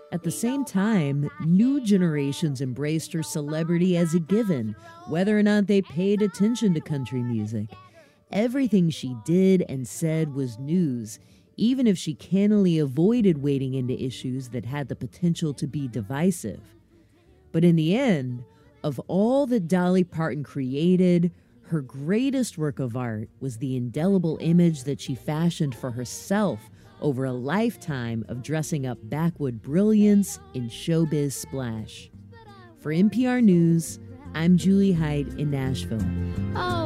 At the same time, new generations embraced her celebrity as a given, whether or not they paid attention to country music. Everything she did and said was news, even if she cannily avoided wading into issues that had the potential to be divisive. But in the end, of all that Dolly Parton created, her greatest work of art was the indelible image that she fashioned for herself over a lifetime of dressing up backwood brilliance in showbiz splash. For NPR News, I'm Julie Heidt in Nashville. Oh.